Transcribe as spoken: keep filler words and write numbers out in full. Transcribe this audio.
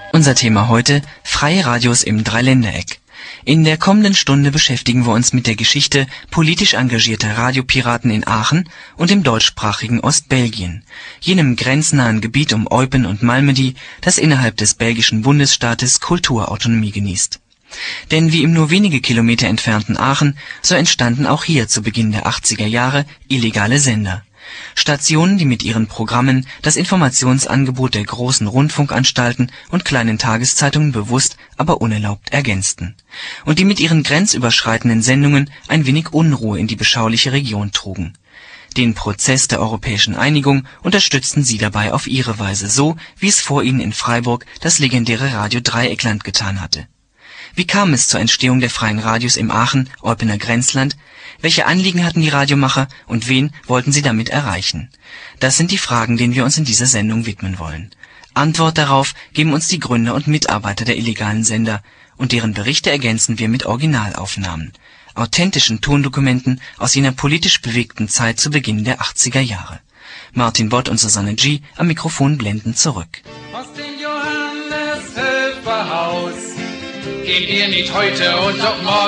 Unser Thema heute: Freie Radios im Dreiländereck. In der kommenden Stunde beschäftigen wir uns mit der Geschichte politisch engagierter Radiopiraten in Aachen und im deutschsprachigen Ostbelgien, jenem grenznahen Gebiet um Eupen und Malmedy, das innerhalb des belgischen Bundesstaates Kulturautonomie genießt. Denn wie im nur wenige Kilometer entfernten Aachen, so entstanden auch hier zu Beginn der achtziger Jahre illegale Sender. Stationen, die mit ihren Programmen das Informationsangebot der großen Rundfunkanstalten und kleinen Tageszeitungen bewusst, aber unerlaubt ergänzten. Und die mit ihren grenzüberschreitenden Sendungen ein wenig Unruhe in die beschauliche Region trugen. Den Prozess der europäischen Einigung unterstützten sie dabei auf ihre Weise, so wie es vor ihnen in Freiburg das legendäre Radio Dreieckland getan hatte. Wie kam es zur Entstehung der freien Radios im Aachen-Eupener Grenzland? Welche Anliegen hatten die Radiomacher und wen wollten sie damit erreichen? Das sind die Fragen, denen wir uns in dieser Sendung widmen wollen. Antwort darauf geben uns die Gründer und Mitarbeiter der illegalen Sender, und deren Berichte ergänzen wir mit Originalaufnahmen, authentischen Tondokumenten aus jener politisch bewegten Zeit zu Beginn der achtziger Jahre. Martin Bott und Susanne G. am Mikrofon blenden zurück. Aus dem Johannes Helferhaus geht ihr nicht heute und doch morgen